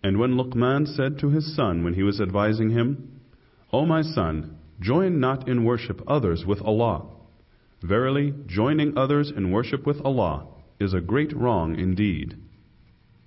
And when Luqman said to his son when he was advising him, O my son, join not in worship others with Allah. Verily, joining others in worship with Allah is a great wrong indeed.